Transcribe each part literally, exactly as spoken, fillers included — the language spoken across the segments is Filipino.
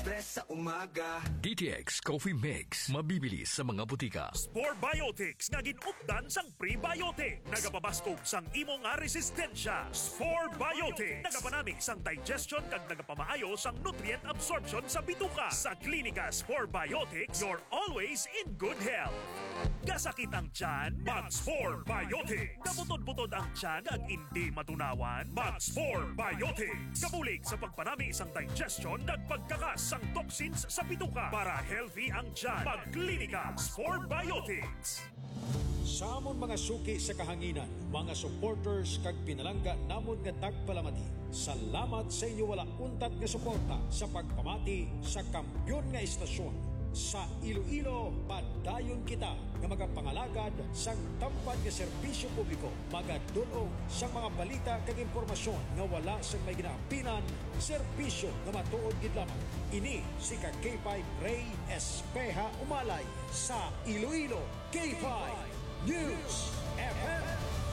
express sa umaga. D T X Coffee Mix. Mabibili sa mga butika. Spore Biotics nga ginupdan sang prebiotic. Nagapabaskog sang imo nga resistensya. Spore Biotics. Nagapanami sang digestion kag nagapamaayo sang nutrient absorption sa bituka. Sa Klinika Spore Biotics, you're always in good health. Kasakit ang tiyan? Mag-Spore Biotics. Kabutod-butod ang tiyan ag hindi matunawan? Mag-Spore Biotics. Kabulig sa pagpanami isang digestion at pagkakas sang toxins sa bituka para healthy ang tiyan. Mag-Klinika Spore Biotics. Sa amon mga suki sa kahanginan, mga supporters kag pinalangga namon nga tagpalamati. Salamat sa inyo wala untat nga suporta sa pagpamati sa kampyon nga istasyon. Sa Iloilo, padayon kita nga magapangalagad sang tampad nga serbisyo publiko, magadulong sa mga balita kag impormasyon nga wala sa may ginaapinan, serbisyo nga matuod gid lamang. Ini si ka K five Ray Espeja Umalay sa Iloilo K five News F M.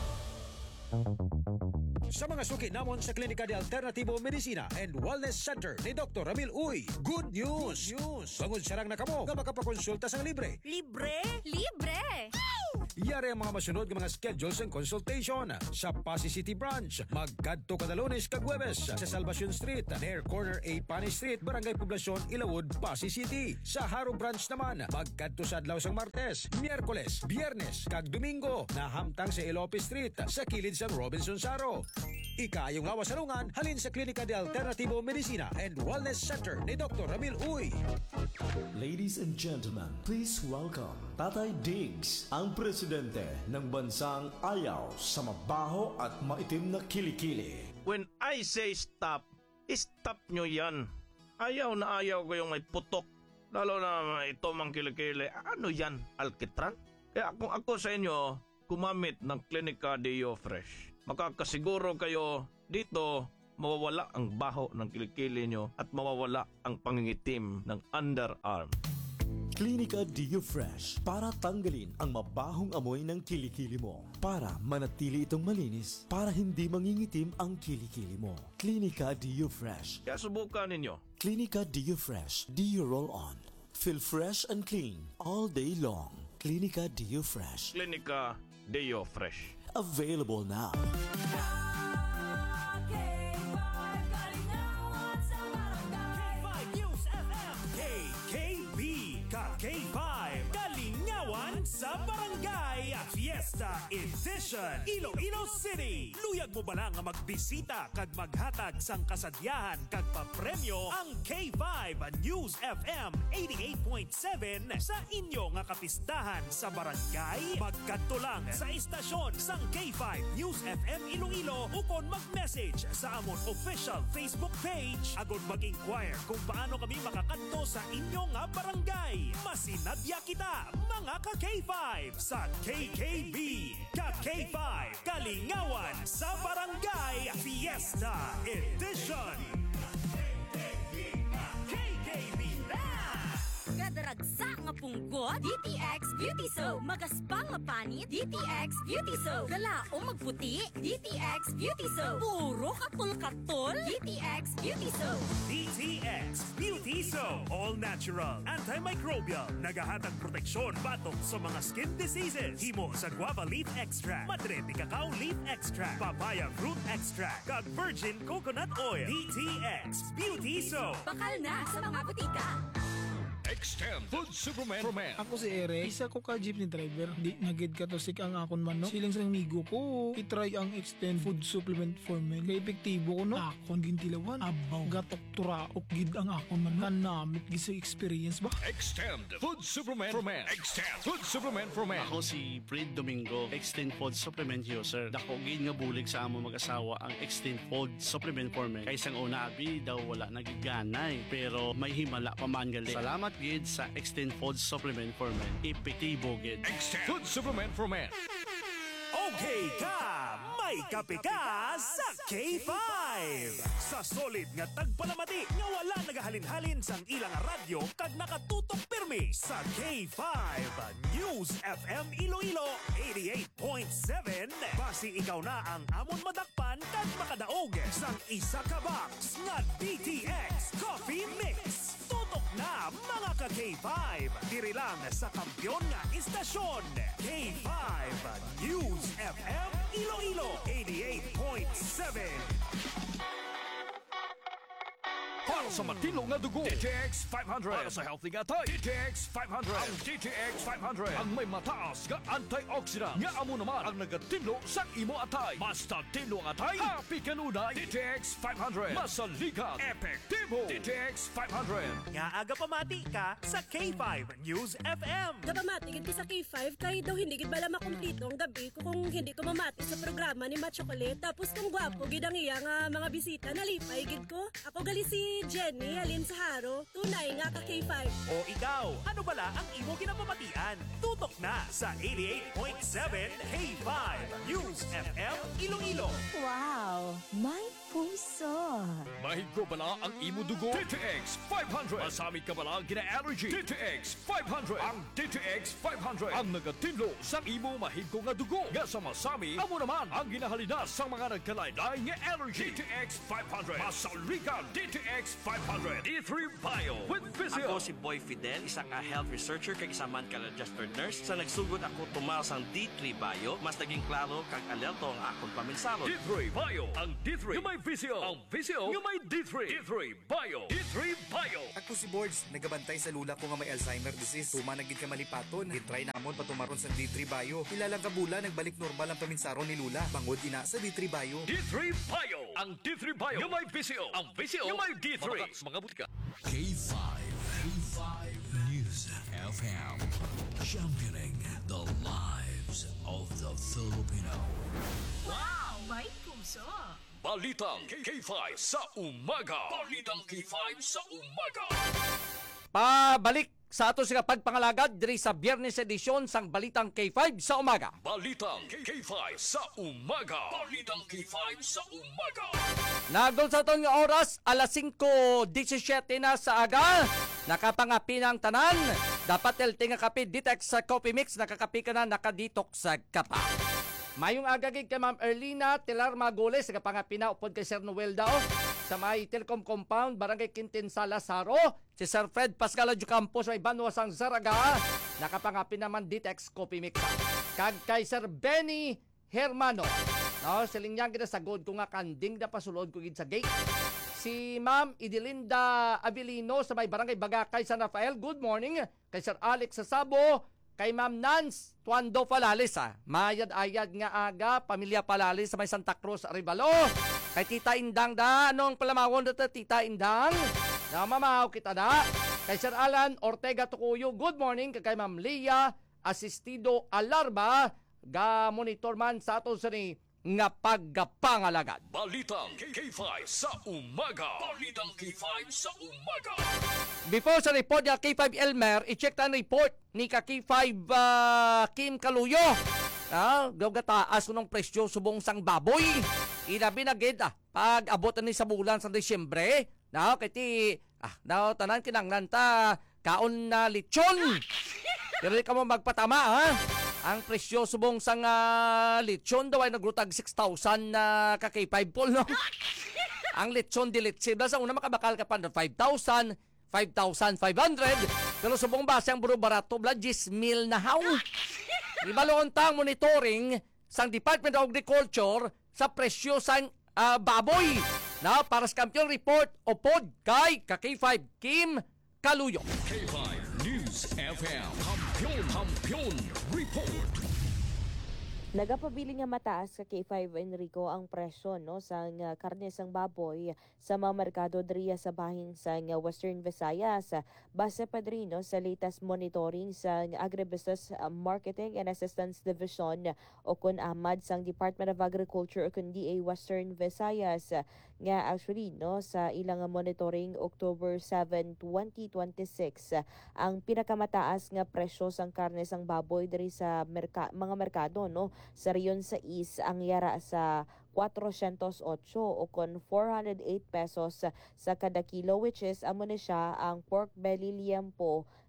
Sa mga suki namon sa Klinika de Alternativo Medicina and Wellness Center ni Doctor Ramil Uy, good news! Good news! Bangod sarang na kamo nga makapakonsulta sang libre. Libre? Libre! Iyari ang mga masunod ng mga schedules and consultation sa Pasay City Branch. Magkadto kada Lunes kag Huwebes sa Salvacion Street, near corner A Panay Street, Barangay Poblacion, Ilawod, Pasay City. Sa Haro Branch naman, magkadto sa adlaw sang Martes, Miyerkules, Biyernes kag Domingo na hamtang sa Ilope Street sa kilid sang Robinson Saro. Ikayong lawas salungan halin sa Klinika de Alternativo Medicina and Wellness Center ni Doctor Ramil Uy. Ladies and gentlemen, please welcome Tatay Diggs, ang presidente ng bansang ayaw sa mabaho at maitim na kilikili. When I say stop, stop nyo yan. Ayaw na ayaw ko yung may putok, lalo na ito mang kilikili. Ano yan, alkitran? Kaya kung ako sa inyo, gumamit ng Klinika Deo Fresh. Makakasiguro kayo dito mawawala ang baho ng kilikili nyo at mawawala ang pangingitim ng underarm. Klinika Deo Fresh para tanggalin ang mabahong amoy ng kilikili mo, para manatili itong malinis, para hindi mangingitim ang kilikili mo. Klinika Deo Fresh. Kaya subukan ninyo. Klinika Deo Fresh Deo Roll-On. Feel fresh and clean all day long. Klinika Deo Fresh. Klinika Deo Fresh. Available now. K five Kalingawan sa Barangay Fiesta Edition Iloilo City. Luyag mo ba lang nga magbisita kag maghatag sang kasadyahan kag papremyo ang K five News F M eighty-eight point seven sa inyo nga kapistahan sa barangay? Magkadto lang sa istasyon sang K five News F M Iloilo ukon mag-message sa amon official Facebook page agod mag-inquire kung paano kami makakadto sa inyo nga barangay. Masinadya kita mga ka K five sa K K B ka K five Kalingawan sa Barangay Fiesta Edition. K K B Kadaragsa nga punggot, D T X Beauty Soap. Magaspang nga panit, D T X Beauty Soap. Galaong magputi, D T X Beauty Soap. Puro katol-katol, D T X Beauty Soap. D T X Beauty Soap. All natural, antimicrobial, nagahatag proteksyon batok sa mga skin diseases. Himo sa guava leaf extract, madre de cacao leaf extract, papaya fruit extract, kag virgin coconut oil. D T X Beauty Soap. Bakal na sa mga butika. Extend Food Superman for Men. Ako si Eric, isa ko ka jeepney driver. Di nagid ka to sik ang akon man no. Siling sa amigo ko, itry ang Extend Food Supplement for Men. Kaya epektibo ko no. Akon gintilawan, abaw, gatok turaok gid ang akon man. Nanamit gid sa experience ba? Extend Food Supplement for Men. Extend Food Supplement for Men. Ako si Fred Domingo, Extend Food Supplement user. Dako gid nga bulig sa amo mag-asawa ang Extend Food Supplement for Men. Kaysang una abi daw wala nagiganay, pero may himala pa man gali. Salamat gid sa Extend Food Supplement for Men. Epektibo gid. Extend Food Supplement for Men. Okay ka, may kape ka sa K five. Sa solid nga tagpalamati nga wala nagahalin-halin sang ilang radyo kag nakatutok pirmi sa K five News F M Iloilo eighty-eight point seven. Basi ikaw na ang amon madakpan kag makadaog sang isa ka box nga D T X Coffee Mix. Tot K five, diri lang sa kampiyon nga istasyon. K five News F M Iloilo eighty-eight point seven. Para sa matino nga dugo, D T X five hundred. Para sa healthy nga tayo, D T X five hundred. Ang D T X five hundred ang may mataas nga antioxidant nga amo naman ang nagatinlo sa imo atay. Basta tinlo ang atay, happy kanunay. D T X five hundred. Masaligan, epektibo. D T X five hundred. Nga aga pamati ka sa K five News F M. Kapamatigid ko sa K five kay daw hindi gid bala makumpleto ang gabi ko kung hindi ko mamati sa programa ni Matt Chocolate. Tapos kung gwapo gid ang iya nga mga bisita nalipay gid ko. Ako gali si Jenny Alin Saharo, tunay nga ka K five. O ikaw, ano bala ang imo kinapamatian? Tutok na sa eighty-eight point seven K five News F M Iloilo. Wow, may puso. Mahigko bala ang imo dugo, D T X five hundred. Masamit ka bala gina-allergy, D T X five hundred. Ang D T X five hundred ang nagatinlo sa imo mahigko nga dugo. Nga sa masami, amo naman ang ginahalina sa mga nagkalaylay nga allergy. D T X five hundred. Masaligan, D T X five hundred. D three Bio with Physio. Ako si Boy Fidel, isang uh, health researcher kag isa man ka registered nurse. Sa nagsugod ako tumal sang D three Bio, mas naging klaro kag alerto ang akong paminsalo. D three Bio. Ang D three yung may Physio. Ang Physio yung may D three. D three Bio. D three Bio. Ako si Boards, nagabantay sa lula ko nga may Alzheimer disease. Tuma nagid ka malipaton. Gitry namon patumaron sa D three Bio. Ilalang kabula nagbalik normal ang paminsaron ni Lula. Bangod ina sa D three Bio. D three Bio. Ang D three Bio yung may Physio. Ang Physio yung may D three. Mga butika. K five. K five News F M. Championing the lives of the Filipino. Wow, may puso. Balitang K five sa umaga. Balitang K five sa umaga. Pabalik sa ato sa pagpangalagad diri sa Biyernes edisyon sang Balitang K five sa umaga. Balitang K five sa umaga. Balitang K five sa umaga. Nagdol sa itong oras, alas singko disesyete na sa aga. Nakapangapi ng tanan. Dapat healthy nga kape, detox sa coffee mix. Nakakapi ka na, nakadetox sa kapa. Mayong agagig kay Ma'am Erlina Telar Magoles, nakapangapi na upod kay Sir Noel Dao. Sa may Telcom Compound, Barangay Quintin sa Lazaro. Si Sir Fred Pascal Campos, may Banwasang Zaraga. Nakapangapi naman detox coffee mix. Kag kay Sir Benny Hermano. No, siling niya kita sagod ko nga kanding na pasulod ko gid sa gate. Si Ma'am Idilinda Abilino sa may Barangay Bagakay San Rafael. Good morning. Kay Sir Alex Sasabo, kay Ma'am Nance Tuando Palalis. Ah. Mayad-ayad nga aga, pamilya Palalis sa may Santa Cruz, Arevalo. Kay Tita Indang da, anong palamawon dito Tita Indang? Na mamaw kita da. Kay Sir Alan Ortega Tukuyo, good morning. Kay Ma'am Leah Asistido Alarba, ga monitor man sa ato sa ni nga paggapangalagad. Balitang K five sa umaga. Balitang K five sa umaga. Before sa report niya K five Elmer, i-check ta ang report ni ka K five uh, Kim Kaluyo. Ah, gawgataas ko ng presyo subong sang baboy. Inabi na gid ah, pag abot ni sa bulan sa Disyembre, na kiti ah, na tanan kinanglan ta kaon na lechon. Pero di ka mo magpatama ha. Ang presyo subong sang uh, lechon daw ay nagrutag six thousand na uh, ka K five pol no. Ang lechon dilitsibla sa una makabakal ka pa five thousand, five thousand five hundred. Pero subong base ang buro barato bla ten mil na haw. Ibaloon tang monitoring sang Department of Agriculture sa presyo sang uh, baboy. Na para sa Kampiyon Report o pod kay ka K five Kim Kaluyo. K five News F M. Kampiyon, Kampiyon Report. Nagapabili nga mataas sa K five Enrico ang presyo no sang uh, karne sang baboy sa mga merkado diriya sa bahin sang uh, Western Visayas. Base pa diri no sa latest monitoring sang Agribusiness uh, Marketing and Assistance Division o kun Ahmad sang Department of Agriculture o kun D A Western Visayas uh, nga actually no sa ilang monitoring October seventh, twenty twenty-six uh, ang pinakamataas nga presyo sang karne sang baboy diri sa merka- mga merkado no sa riyon sa East ang yara sa four oh eight o kon four hundred eight pesos sa kada kilo which is amo na siya ang pork belly liempo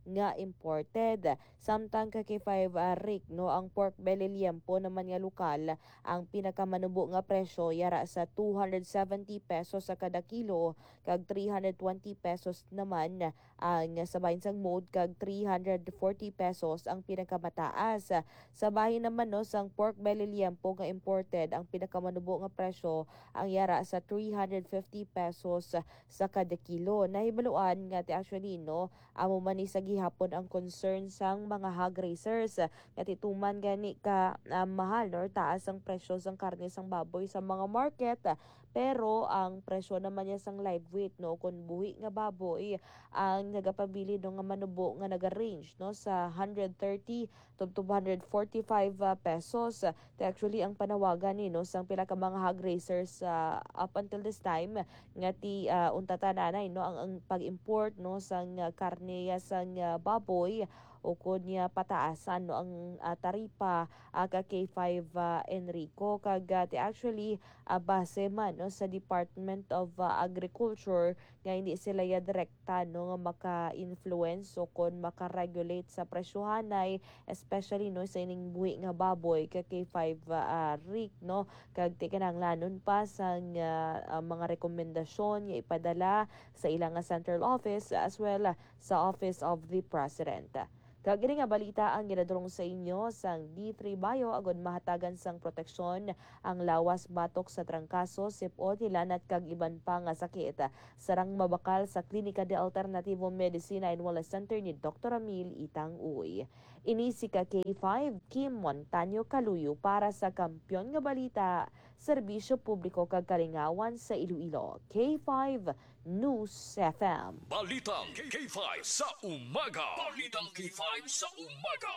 nga imported. Samtang ka K five uh, Rick, no, ang pork belly liempo naman nga lokal, ang pinakamanubo nga presyo yara sa two hundred seventy pesos sa kada kilo, kag three hundred twenty pesos naman ang sa bahin sang mode, kag three hundred forty pesos ang pinakamataas. Sa bahin naman, no, sang pork belly liempo nga imported, ang pinakamanubo nga presyo ang yara sa three hundred fifty pesos sa kada kilo. Nahibaluan nga ti actually, no, amo man ni sa gihapon ang concern sang mga hog raisers nga tituman gani ka uh, mahal or taas ang presyo sang karne sang baboy sa mga market, pero ang presyo naman niya sang live weight, no, kun buhi nga baboy ang nagapabili no nga manubo nga naga-range, no, sa one hundred thirty to two hundred forty-five uh, pesos. Te actually ang panawagan ni, no, sang pila ka mga hog raisers uh, up until this time nga ti uh, untatananay, no, ang, ang pag-import, no, sang uh, karne sang uh, baboy o kun niya pataasan, no, ang uh, taripa uh, ka K five uh, Enrico, kag uh, ti actually uh, base man, no, sa Department of uh, Agriculture nga hindi sila ya direkta, no, nga maka-influence o kun maka-regulate sa presyohanay, especially, no, sa ining buhi nga baboy ka K five uh, Rick, no, kag ti kinahanglanon pa sang uh, uh, mga rekomendasyon nga ipadala sa ilang uh, central office as well uh, sa Office of the President. Kagini nga balita ang ginadulong sa inyo sang D three Bio agud mahatagan sang proteksyon ang lawas batok sa trangkaso, sipot, hilanat kag iban pa nga sakit. Sarang mabakal sa Klinika de Alternativo Medicina and Wellness Center ni Doctor Amil Itang Uy. Ini si ka K five Kim Montaño Kaluyo para sa Kampiyon nga Balita, Serbisyo Publiko kag Kalingawan sa Iloilo. K five News F M. Balitang K five sa umaga. Balitang K five sa umaga.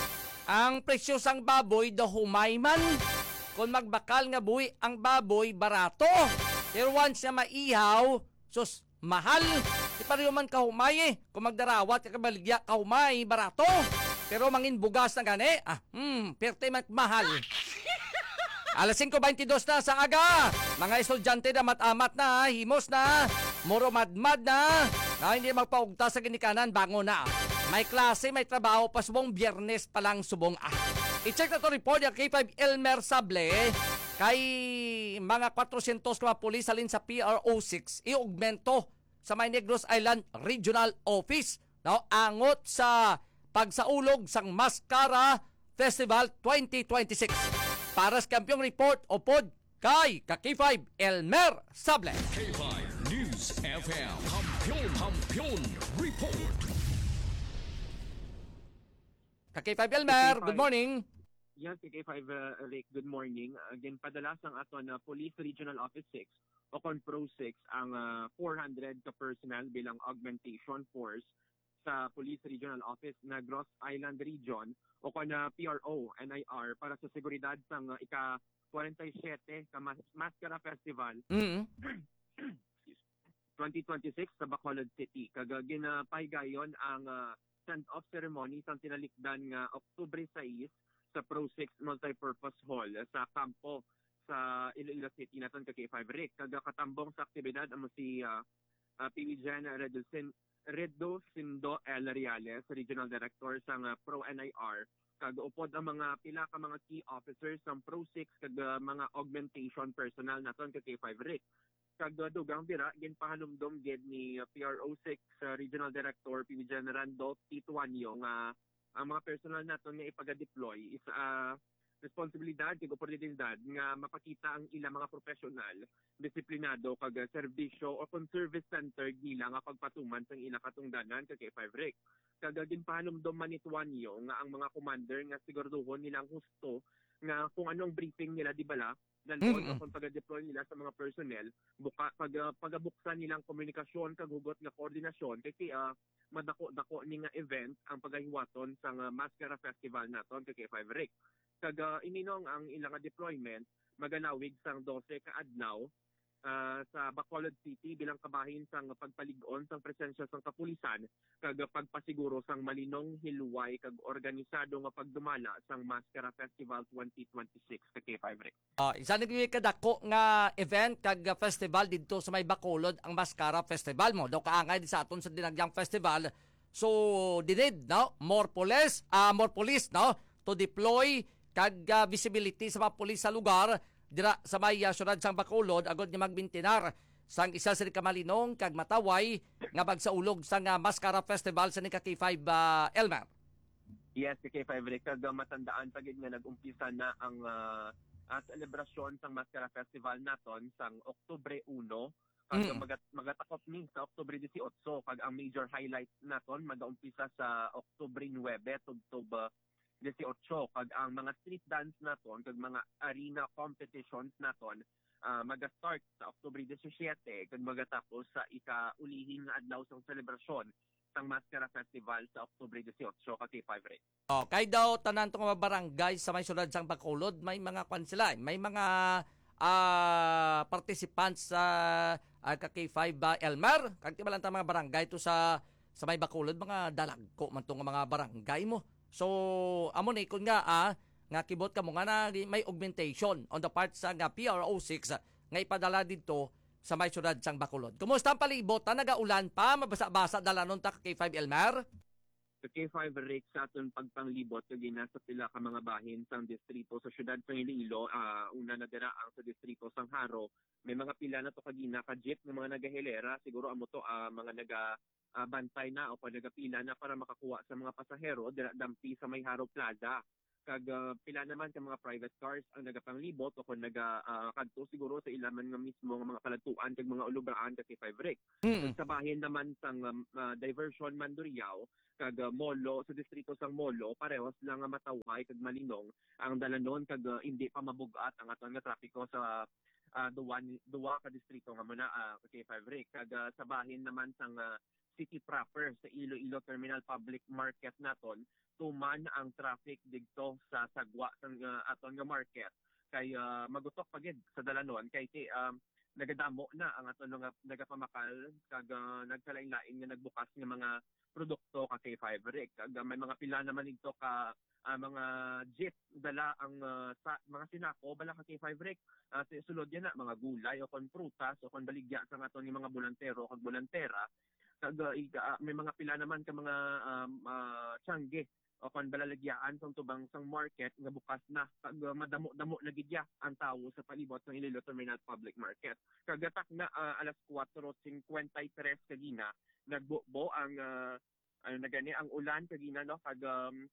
Ang presyo sang baboy do humay man. Kung magbakal nga buhi ang baboy barato. Pero once na maihaw, sus mahal. Di pareho man kahumay eh. Kung magdarawat ka baligya kahumay barato. Pero mangin bugas na gani, ah, hmm, perte man mahal. Alas five twenty-two na sa aga. Mga estudyante na mat-amat na, himos na, muro madmad na, na hindi magpaugta sa ginikanan, bango na. May klase, may trabaho, pasubong biyernes pa lang subong ah. I-check na to report yung K five Elmer Sable kay mga four hundred ka pulis alin sa P R O six i-augmento sa May Negros Island Regional Office. No, angot sa pagsaulog sang Mascara Festival twenty twenty-six. Para sa Kampiyon Report o pod kay ka K five Elmer Sable. K five News F M. Kampiyon, Kampiyon Report. Ka K five Elmer, good morning. Yan, K five uh, Rick, good morning. Again, padala sang ato na Police Regional Office six o kon Pro six ang uh, four hundred ka personnel bilang augmentation force sa Police Regional Office na Gross Island Region o kana P R O N I R para sa seguridad sang uh, ika forty-seven ka Mas- Mascara Festival mm-hmm. twenty twenty-six sa Bacolod City. Kaga ginapahigayon ang uh, send-off ceremony sa tinalikdan nga Oktubre six sa Pro six Multipurpose Hall sa kampo sa Iloilo City naton ka K five Rick. Kaga katambong sa aktibidad amo si uh, uh, P V Jen Reducin Redo Sindo L. Reales, Regional Director sa uh, Pro N I R. Kag-upod ang mga pila ka mga key officers ng Pro six kag uh, mga augmentation personnel naton ka K five Rick. Kag uh, dugang bira, ginpahanumdom gid ni uh, P R O six uh, Regional Director P V Jen Randolph Tituanyo nga uh, ang mga personnel naton nga ipaga-deploy is uh, responsibilidad kag oportunidad nga mapakita ang ilang mga profesional, disiplinado kag serbisyo o kung service center nila nga pagpatuman sa ilang katungdanan kag K five Rick. Kag ginpahanumdom man ni Tuanyo nga ang mga commander nga siguraduhon nilang husto nga kung anong briefing nila di bala nandoon mm-hmm. kung pag-deploy nila sa mga personnel, buka, pag, uh, pagabuksan nilang komunikasyon kag hugot nga koordinasyon kasi uh, madako-dako ni nga event ang pagahiwaton sa uh, Mascara Festival naton kag K five Rick. Kag uh, ininong ang ilang deployment magalawig sang twelve ka adlaw uh, sa Bacolod City bilang kabahin sang pagpalig-on sang presensya sang kapulisan kag pagpasiguro sang malinong hilway kag organisado nga pagdumala sang Mascara Festival twenty twenty-six ka K five Rick. Uh, isa nagwi kadako nga event kag festival didto sa may Bacolod ang Mascara Festival mo. Do kaangay di sa aton sa dinagyang festival So dinid no more police, uh, more police no to deploy kag uh, visibility sa mga pulis sa lugar dira sa may uh, syudad sang Bacolod agod nga magbintinar sang isa sa Kamalinong kag Mataway nga bagsaulog sang uh, Mascara Festival sa Nika K five uh, Elmer. Yes, K five Rick, kag uh, matandaan pagid nga nag-umpisa na ang uh, uh, selebrasyon sang Mascara Festival naton sang Oktubre uno kag mm. magat magatakop ni sa Oktubre eighteen kag ang major highlight naton mag-umpisa sa Oktubre nine tubtob eighteen kag ang mga street dance naton kag mga arena competitions naton uh, maga-start sa Oktubre seventeen kag magatapos sa ika-ulihing nga adlaw sang selebrasyon sang Mascara Festival sa Oktubre eighteen ka K five Rick. Oh, kay daw tanan tong mga barangay sa may syudad sang Bacolod may mga kwan sila, may mga uh, participants sa uh, ka K five uh, Elmer. Kag ti balanta mga barangay to sa sa may Bacolod mga dalagko man tong mga barangay mo. So amo ni kun nga ah, nga kibot ka mo nga na may augmentation on the part sa nga P R O six nga ipadala dito sa may syudad sang Bacolod. Kumusta ang palibot? Ta nagaulan pa, mabasa-basa dalanon ta K five Elmer? Sa K five Rick sa aton pagpanglibot kag nasa pila ka mga bahin sang distrito sa syudad sa Iloilo, uh, una na dira ang sa distrito sang Haro. May mga pila na to kagina ka jeep ng mga nagahilera, siguro amo to uh, mga naga uh, bantay na o pa nagapila na para makakuha sa mga pasahero dira dampi sa may Haro Plaza. Kag uh, pila naman ka mga private cars ang nagapanglibot o kung naga uh, kadto siguro sa ilaman nga mismo nga mga palatuan kag mga ulubraan kag K five Rick. Mm-hmm. Sa bahin naman sang um, uh, diversion Mandurriao kag uh, Molo sa distrito sang Molo parehas lang nga Mataway kag Malinong ang dalanon kag uh, hindi pa mabugat ang aton nga trapiko sa uh, duwa duwa ka distrito nga muna uh, K five Rick. Kag uh, sa bahin naman sang uh, city proper sa Iloilo Terminal Public Market naton tuman ang traffic didto sa sagwa sang uh, aton nga market kay uh, magutok pagid sa dalanon kay ti um, nagadamo na ang aton nga nagapamakal kag uh, nagkalain-lain nga nagbukas nga mga produkto ka K five Rick kag uh, may mga pila naman didto ka uh, mga jeep dala ang uh, sa, mga sinako bala ka K five Rick uh, sulod yan na mga gulay o kon prutas o kon baligya sa aton nga mga bulantero kag bulantera kag uh, may mga pila naman ka mga um, uh, tiyangge o kon balalagyaan sang tubang sang market nga bukas na kag uh, madamo-damo na gidya ang tawo sa palibot ng Iloilo Terminal Public Market. Kagatak na uh, alas four fifty-three kagina nagbubo ang uh, ano na gani ang ulan kagina no kag um,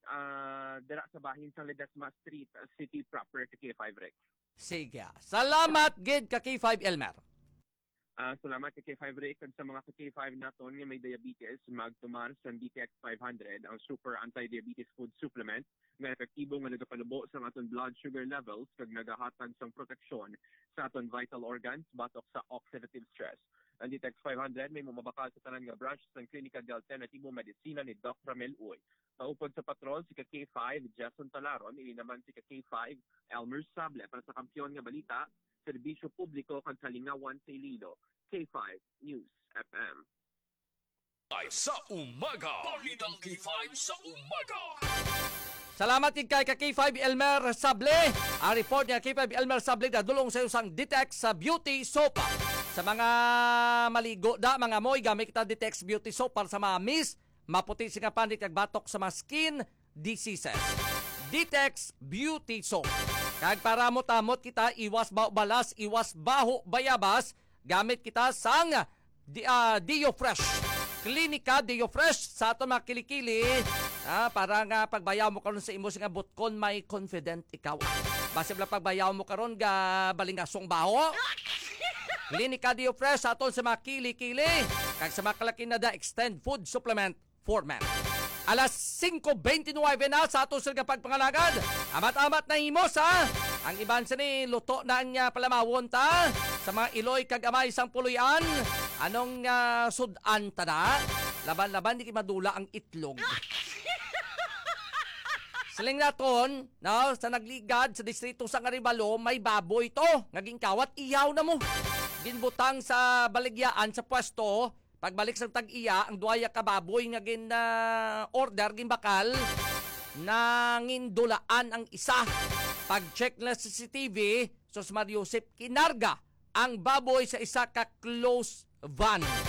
uh, dira sa bahin sang Ledesma Street uh, city proper sa K five Rick. Sige. Salamat gid ka K five Elmer. Uh, salamat kay K five Rick kag sa mga K five naton nga may diabetes magtumar sa D T X five hundred ang super anti-diabetes food supplement nga epektibo nga nagapanubo sa aton blood sugar levels kag nagahatag sang proteksyon sa aton vital organs batok sa oxidative stress. Ang D T X five hundred may mamabakal sa tanan nga branch sa Klinika de Alternativo Medicina ni Doc Ramel Uy. Paupod sa patrol si K five Jason Talaron, ili naman si K five Elmer Sable para sa kampiyon nga balita serbisyo publiko kag kalingawan sa Iloilo. K five News F M. Ay sa umaga. Balitang K five sa umaga. Salamat kay ka K five Elmer Sable. Ang report niya K five Elmer Sable na dulong sa usang D T X sa beauty soap. Sa mga maligo da mga moy gamit kita D T X beauty soap para sa mga miss maputi sing pandit kag batok sa mga skin diseases. D T X beauty soap. Kag para mo tamot kita iwas balas, iwas baho bayabas, gamit kita sang di, uh, Dio Fresh. Klinika Dio Fresh sa ato mga kilikili. Ah, para nga pagbayaw mo karon sa imo nga butkon may confident ikaw. Base bla pagbayaw mo karon ga balingasong baho. Klinika Dio Fresh sa aton sa mga kilikili. Kag sa mga kalaki na da extend food supplement format. Alas five twenty-nine na sa ato sila pagpangalagad. Amat-amat na himos ha. Ang iban sa ni luto na niya palamawon ta. Sa mga iloy kagamay sang puluyan. Anong uh, sudan ta na? Laban-laban di madula ang itlog. Siling naton, no, sa nagligad sa distrito sa Arevalo, may baboy to. Naging kawat iyaw na mo. Ginbutang sa baligyaan sa pwesto. Pagbalik sa tag-iya, ang duwaya kababoy nga gin uh, order, gin bakal, nangindulaan ang isa. Pag-check na sa C C T V, Sos Mario Yosef kinarga ang baboy sa isa ka close van.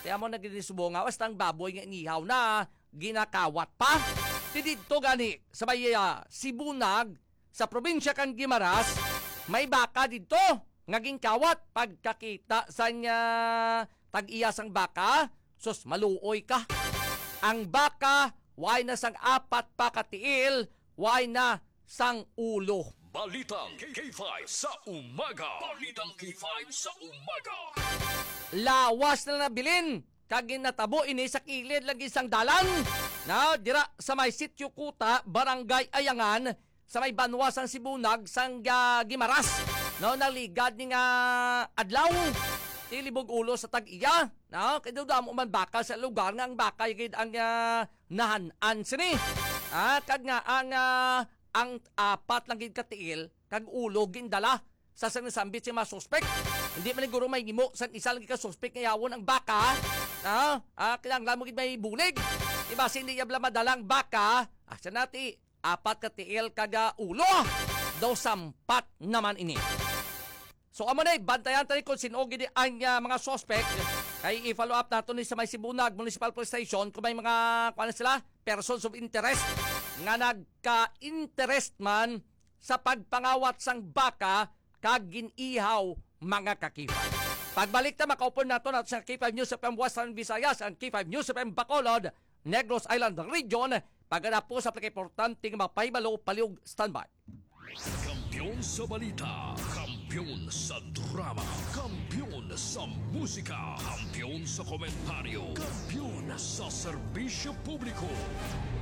Kaya mo nagdisubo nga, basta ang baboy nga inihaw na ginakawat pa. Dito gani, sa may uh, Sibunag, sa probinsya kang Guimaras, may baka dito, ngaging kawat. Pagkakita sa niya tag-iyasang baka, sus maluoy ka. Ang baka, way na sang apat pa katiil, way na sang ulo. Balitang K five sa umaga. Balitang K five sa umaga. Lawas na nabilin. Kagin natabo ini sa kilid lagi isang dalan. Na dira sa may Sitio Kuta, Barangay Ayangan, sa may Banwasang Sibunag, sang uh, Gimaras. No, naligad ni nga adlaw. Tilibog ulo sa tag-iya. No, kaya damo man baka sa lugar nga ang baka yung ang uh, nahanan sini. At kag nga ang uh, ang apat lang gid katiil kag ulo gindala sa sinasambit si mga suspect. Hindi man siguro may gimo sa isa lang ka suspect nga yawon ang baka. Ah, ah kailang lamo gid may bulig. Diba hindi yabla madalang baka, ah sa nati apat katiil kag uh, ulo. Daw sampat naman ini. So amo na bantayan tani kung sino gid ang uh, mga suspect. Ay i-follow up nato ni sa may Sibunag Municipal Police Station kung may mga kuan sila persons of interest nga nagka-interest man sa pagpangawat sang baka kag ginihaw mga kakipay. Pagbalik na makaupon nato nato sa K five News F M Western Visayas and K five News F M Bacolod, Negros Island Region, pagana po sa pagka-importanteng mapaybalo paliog standby. Kampiyon sa balita, kampiyon sa drama, kampiyon sa musika, kampiyon sa komentaryo, kampiyon sa serbisyo publiko.